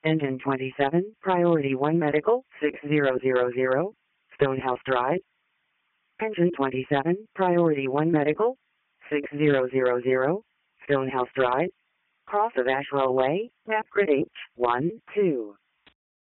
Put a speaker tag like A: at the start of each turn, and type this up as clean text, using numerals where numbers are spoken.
A: Engine 27, Priority 1 Medical, 6000, Stonehouse Drive. Engine 27, Priority 1 Medical, 6000, Stonehouse Drive. Cross of Ashwell Way, Map Grid H, 1, 2.